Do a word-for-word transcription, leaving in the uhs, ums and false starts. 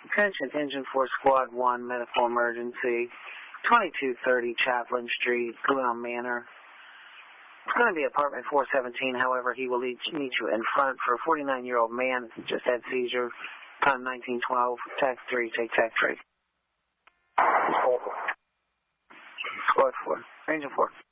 Attention, Engine four Squad one, medical emergency, twenty-two thirty Chaplin Street, Glenelg Manor. It's going to be apartment four seventeen, however, he will meet you in front for a forty-nine-year-old man that just had seizure, time nineteen twelve, tax three, take tax three. Squad four, Ranger four.